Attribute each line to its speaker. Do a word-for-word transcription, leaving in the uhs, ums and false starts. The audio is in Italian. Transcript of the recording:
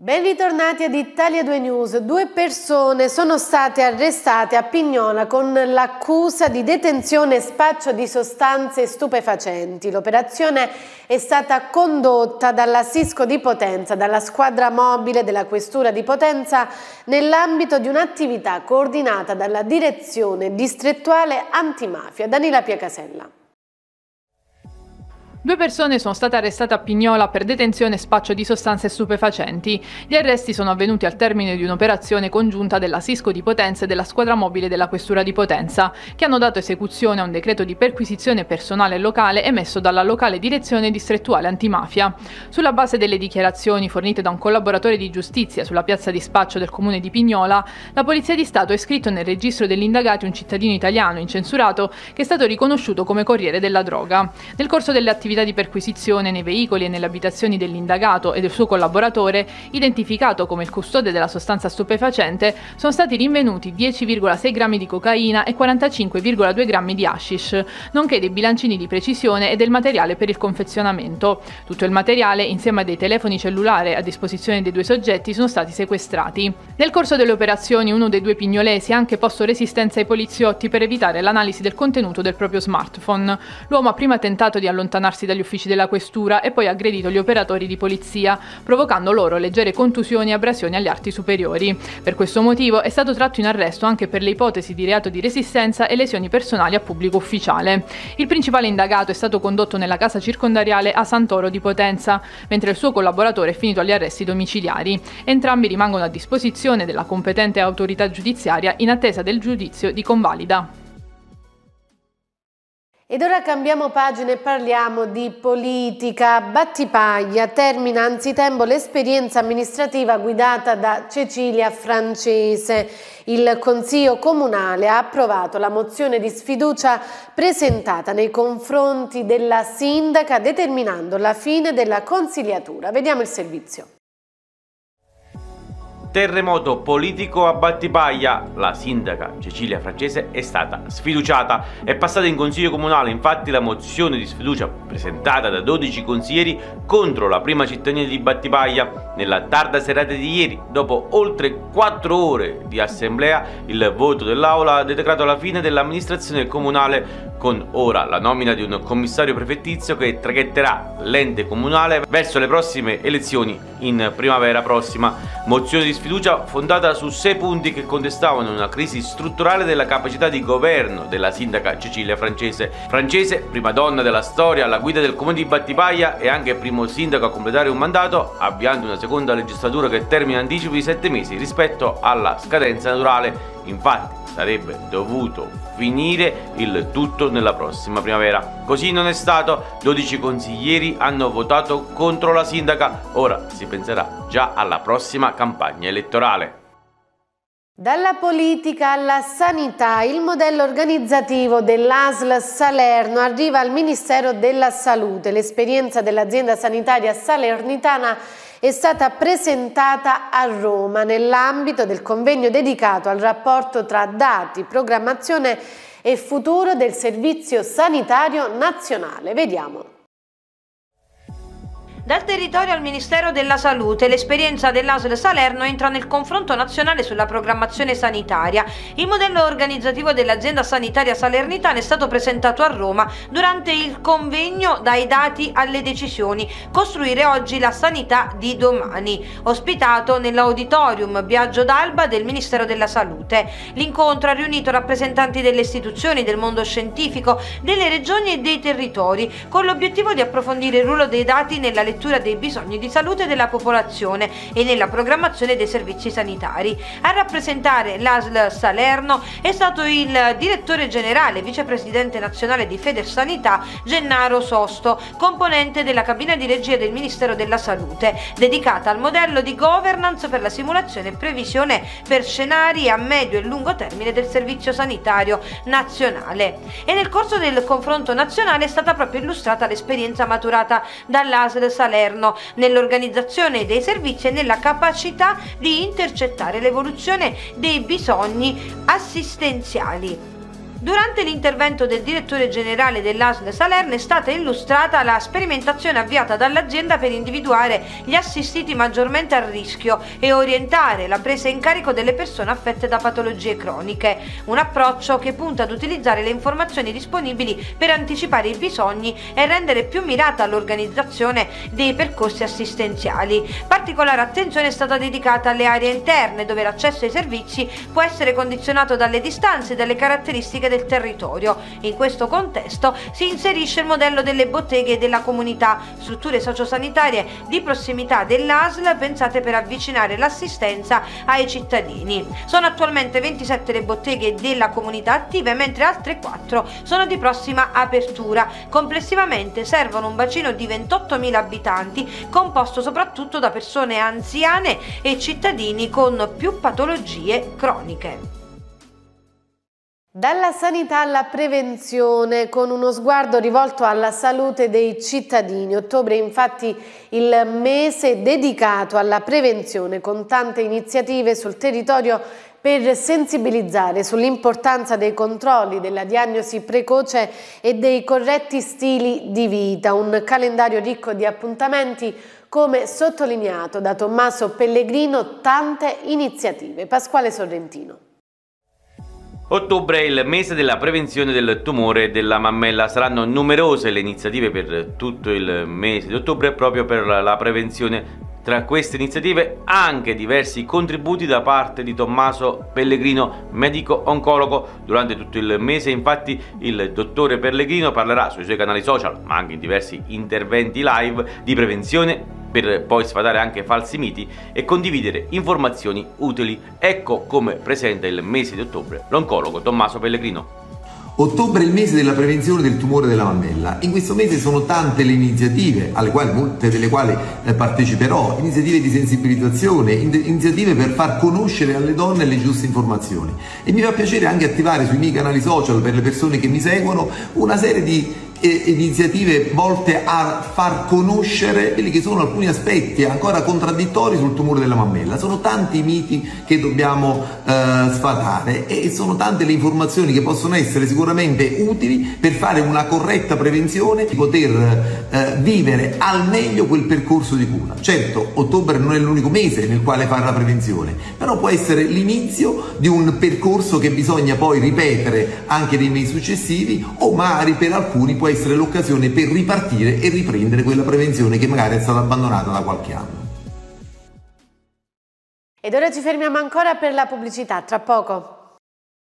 Speaker 1: Ben ritornati ad Italia due News. Due persone sono state arrestate a Pignola con l'accusa di detenzione e spaccio di sostanze stupefacenti. L'operazione è stata condotta dalla Sisco di Potenza, dalla squadra mobile della Questura di Potenza, nell'ambito di un'attività coordinata dalla Direzione Distrettuale Antimafia. Danila Piacasella.
Speaker 2: Due persone sono state arrestate a Pignola per detenzione e spaccio di sostanze stupefacenti. Gli arresti sono avvenuti al termine di un'operazione congiunta della Sisco di Potenza e della squadra mobile della Questura di Potenza, che hanno dato esecuzione a un decreto di perquisizione personale locale emesso dalla locale Direzione Distrettuale Antimafia. Sulla base delle dichiarazioni fornite da un collaboratore di giustizia sulla piazza di spaccio del comune di Pignola, la Polizia di Stato ha iscritto nel registro degli indagati un cittadino italiano incensurato che è stato riconosciuto come corriere della droga. Nel corso delle attività di perquisizione nei veicoli e nelle abitazioni dell'indagato e del suo collaboratore, identificato come il custode della sostanza stupefacente, sono stati rinvenuti dieci virgola sei grammi di cocaina e quarantacinque virgola due grammi di hashish, nonché dei bilancini di precisione e del materiale per il confezionamento. Tutto il materiale, insieme a dei telefoni cellulari a disposizione dei due soggetti, sono stati sequestrati. Nel corso delle operazioni, uno dei due pignolesi ha anche posto resistenza ai poliziotti per evitare l'analisi del contenuto del proprio smartphone. L'uomo ha prima tentato di allontanarsi dagli uffici della questura e poi ha aggredito gli operatori di polizia, provocando loro leggere contusioni e abrasioni agli arti superiori. Per questo motivo è stato tratto in arresto anche per le ipotesi di reato di resistenza e lesioni personali a pubblico ufficiale. Il principale indagato è stato condotto nella casa circondariale a Santoro di Potenza, mentre il suo collaboratore è finito agli arresti domiciliari. Entrambi rimangono a disposizione della competente autorità giudiziaria in attesa del giudizio di convalida.
Speaker 1: Ed ora cambiamo pagina e parliamo di politica. Battipaglia termina anzitempo l'esperienza amministrativa guidata da Cecilia Francese. Il Consiglio Comunale ha approvato la mozione di sfiducia presentata nei confronti della sindaca, determinando la fine della consigliatura. Vediamo il servizio.
Speaker 3: Terremoto politico a Battipaglia. La sindaca Cecilia Francese è stata sfiduciata. È passata in consiglio comunale infatti la mozione di sfiducia presentata da dodici consiglieri contro la prima cittadina di Battipaglia. Nella tarda serata di ieri, dopo oltre quattro ore di assemblea, il voto dell'Aula ha decretato la fine dell'amministrazione comunale, con ora la nomina di un commissario prefettizio che traghetterà l'ente comunale verso le prossime elezioni in primavera prossima. Mozione di sfiducia fondata su sei punti che contestavano una crisi strutturale della capacità di governo della sindaca Cecilia Francese. Francese, prima donna della storia alla guida del comune di Battipaglia e anche primo sindaco a completare un mandato, avviando una seconda legislatura che termina in anticipo di sette mesi rispetto alla scadenza naturale. Infatti sarebbe dovuto finire il tutto nella prossima primavera. Così non è stato. dodici consiglieri hanno votato contro la sindaca. Ora si penserà già alla prossima campagna elettorale.
Speaker 1: Dalla politica alla sanità, il modello organizzativo dell'A S L Salerno arriva al Ministero della Salute. L'esperienza dell'azienda sanitaria salernitana è stata presentata a Roma nell'ambito del convegno dedicato al rapporto tra dati, programmazione e futuro del Servizio Sanitario Nazionale. Vediamo.
Speaker 4: Dal territorio al Ministero della Salute, l'esperienza dell'A S L Salerno entra nel confronto nazionale sulla programmazione sanitaria. Il modello organizzativo dell'azienda sanitaria salernitana è stato presentato a Roma durante il convegno Dai dati alle decisioni, costruire oggi la sanità di domani, ospitato nell'auditorium Biagio d'Alba del Ministero della Salute. L'incontro ha riunito rappresentanti delle istituzioni, del mondo scientifico, delle regioni e dei territori, con l'obiettivo di approfondire il ruolo dei dati nella lettura dei bisogni di salute della popolazione e nella programmazione dei servizi sanitari. A rappresentare l'A S L Salerno è stato il direttore generale, vicepresidente nazionale di Federsanità Gennaro Sosto, componente della cabina di regia del Ministero della Salute, dedicata al modello di governance per la simulazione e previsione per scenari a medio e lungo termine del Servizio Sanitario Nazionale. E nel corso del confronto nazionale è stata proprio illustrata l'esperienza maturata dall'A S L Salerno nell'organizzazione dei servizi e nella capacità di intercettare l'evoluzione dei bisogni assistenziali. Durante l'intervento del direttore generale dell'A S L Salerno è stata illustrata la sperimentazione avviata dall'azienda per individuare gli assistiti maggiormente a rischio e orientare la presa in carico delle persone affette da patologie croniche, un approccio che punta ad utilizzare le informazioni disponibili per anticipare i bisogni e rendere più mirata l'organizzazione dei percorsi assistenziali. Particolare attenzione è stata dedicata alle aree interne, dove l'accesso ai servizi può essere condizionato dalle distanze e dalle caratteristiche del territorio. In questo contesto si inserisce il modello delle botteghe della comunità, strutture sociosanitarie di prossimità dell'A S L pensate per avvicinare l'assistenza ai cittadini. Sono attualmente ventisette le botteghe della comunità attive, mentre altre quattro sono di prossima apertura. Complessivamente servono un bacino di ventottomila abitanti, composto soprattutto da persone anziane e cittadini con più patologie croniche.
Speaker 1: Dalla sanità alla prevenzione, con uno sguardo rivolto alla salute dei cittadini. Ottobre è infatti il mese dedicato alla prevenzione, con tante iniziative sul territorio per sensibilizzare sull'importanza dei controlli, della diagnosi precoce e dei corretti stili di vita. Un calendario ricco di appuntamenti, come sottolineato da Tommaso Pellegrino, tante iniziative. Pasquale Sorrentino.
Speaker 3: Ottobre è il mese della prevenzione del tumore della mammella. Saranno numerose le iniziative per tutto il mese di ottobre proprio per la prevenzione. Tra queste iniziative anche diversi contributi da parte di Tommaso Pellegrino, medico oncologo. Durante tutto il mese infatti il dottore Pellegrino parlerà sui suoi canali social, ma anche in diversi interventi live, di prevenzione, per poi sfatare anche falsi miti e condividere informazioni utili. Ecco come presenta il mese di ottobre l'oncologo Tommaso Pellegrino.
Speaker 5: Ottobre è il mese della prevenzione del tumore della mammella. In questo mese sono tante le iniziative, alle quali, molte delle quali eh, parteciperò, iniziative di sensibilizzazione, in iniziative per far conoscere alle donne le giuste informazioni. E mi fa piacere anche attivare sui miei canali social, per le persone che mi seguono, una serie di iniziative volte a far conoscere quelli che sono alcuni aspetti ancora contraddittori sul tumore della mammella. Sono tanti i miti che dobbiamo eh, sfatare e sono tante le informazioni che possono essere sicuramente utili per fare una corretta prevenzione, di poter eh, vivere al meglio quel percorso di cura. Certo, ottobre non è l'unico mese nel quale fare la prevenzione, però può essere l'inizio di un percorso che bisogna poi ripetere anche nei mesi successivi, o magari per alcuni può essere l'occasione per ripartire e riprendere quella prevenzione che magari è stata abbandonata da qualche anno.
Speaker 1: Ed ora ci fermiamo ancora per la pubblicità, tra poco.